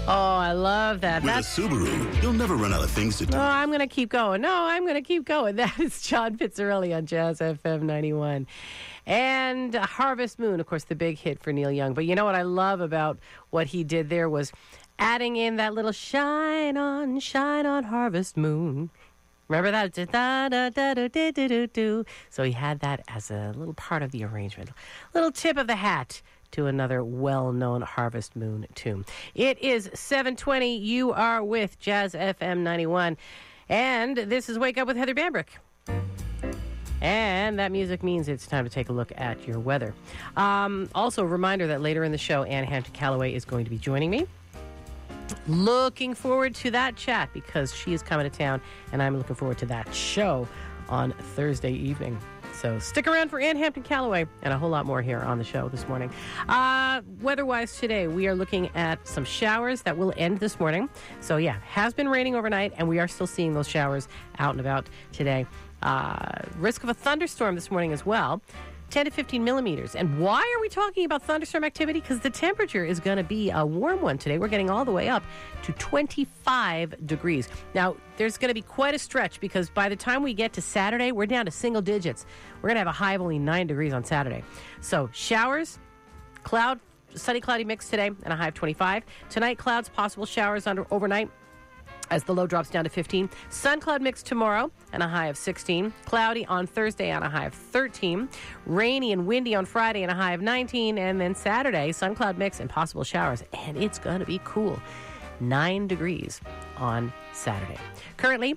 Oh, I love that. With a Subaru, you'll never run out of things to do. Oh, I'm going to keep going. No, I'm going to keep going. That is John Pizzarelli on Jazz FM 91. And Harvest Moon, of course, the big hit for Neil Young. But you know what I love about what he did there was adding in that little shine on, Harvest Moon. Remember that? So he had that as a little part of the arrangement. Little tip of the hat to another well-known Harvest Moon tune. It is 7:20. You are with Jazz FM 91. And this is Wake Up with Heather Bambrick. And that music means it's time to take a look at your weather. Also, a reminder that later in the show, Ann Hampton-Callaway is going to be joining me. Looking forward to that chat because she is coming to town, and I'm looking forward to that show on Thursday evening. So stick around for Ann Hampton-Callaway and a whole lot more here on the show this morning. Weather-wise today, we are looking at some showers that will end this morning. So, yeah, has been raining overnight, and we are still seeing those showers out and about today. Risk of a thunderstorm this morning as well. 10 to 15 millimeters. And why are we talking about thunderstorm activity? Because the temperature is going to be a warm one today. We're getting all the way up to 25 degrees. Now, there's going to be quite a stretch because by the time we get to Saturday, we're down to single digits. We're going to have a high of only 9 degrees on Saturday. So showers, sunny cloudy mix today and a high of 25. Tonight, clouds, possible showers overnight as the low drops down to 15. Sun cloud mix tomorrow and a high of 16. Cloudy on Thursday and a high of 13. Rainy and windy on Friday and a high of 19. And then Saturday, sun cloud mix and possible showers. And it's going to be cool. 9 degrees on Saturday. Currently,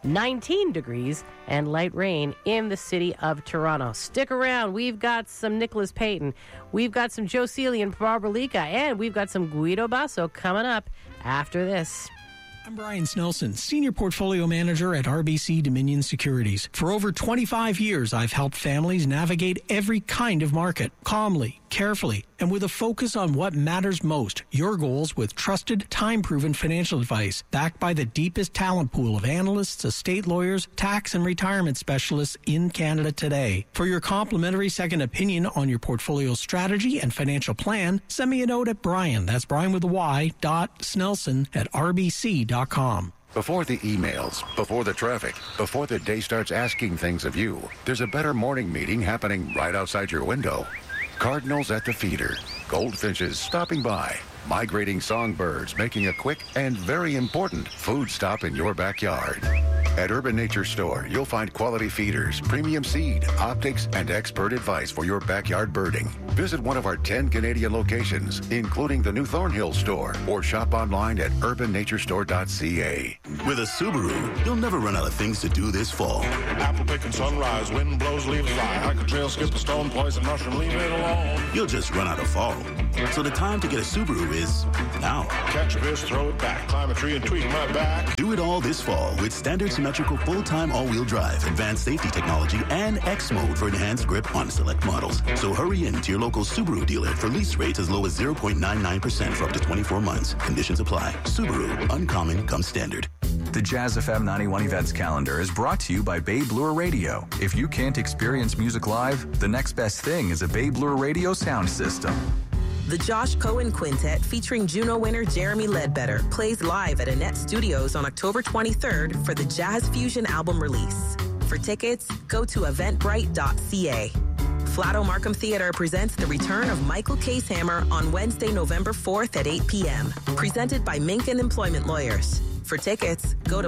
19 degrees and light rain in the city of Toronto. Stick around. We've got some Nicholas Payton. We've got some Joe Seeley and Barbara Lica. And we've got some Guido Basso coming up after this. I'm Brian Snelson, Senior Portfolio Manager at RBC Dominion Securities. For over 25 years, I've helped families navigate every kind of market, calmly, carefully, and with a focus on what matters most, your goals with trusted, time-proven financial advice, backed by the deepest talent pool of analysts, estate lawyers, tax and retirement specialists in Canada today. For your complimentary second opinion on your portfolio strategy and financial plan, send me a note at Brian, that's Brian with a Y, Snelson at RBC.com. Before the emails, before the traffic, before the day starts asking things of you, there's a better morning meeting happening right outside your window. Cardinals at the feeder, goldfinches stopping by, migrating songbirds making a quick and very important food stop in your backyard. At Urban Nature Store, you'll find quality feeders, premium seed, optics, and expert advice for your backyard birding. Visit one of our 10 Canadian locations, including the new Thornhill store, or shop online at urbannaturestore.ca. With a Subaru, you'll never run out of things to do this fall. Apple picking sunrise, wind blows, leaves fly. Hike a trail, skip a stone, poison mushroom, leave it alone. You'll just run out of fall. So the time to get a Subaru is now. Catch a fish, throw it back, climb a tree and tweak my back. Do it all this fall with standard symmetrical full-time all-wheel drive, advanced safety technology, and X mode for enhanced grip on select models. So hurry in to your local Subaru dealer for lease rates as low as 0.99% for up to 24 months. Conditions apply. Subaru, uncommon comes standard. The Jazz FM 91 events calendar is brought to you by Babe Lure Radio. If you can't experience music live, the next best thing is a Babe Lure Radio sound system. The Josh Cohen Quintet, featuring Juno winner Jeremy Ledbetter, plays live at Annette Studios on October 23rd for the Jazz Fusion album release. For tickets, go to eventbrite.ca. Flato Markham Theatre presents the return of Michael Casehammer on Wednesday, November 4th at 8 p.m., presented by Minkin Employment Lawyers. For tickets, go to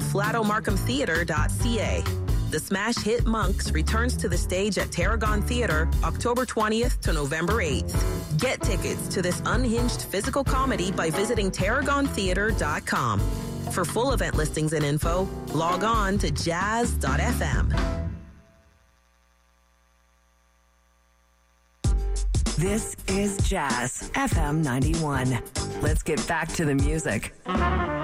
flatomarkhamtheatre.ca. The smash hit Monks returns to the stage at Tarragon Theatre October 20th to November 8th. Get tickets to this unhinged physical comedy by visiting tarragontheatre.com. For full event listings and info, log on to jazz.fm. This is Jazz FM 91. Let's get back to the music.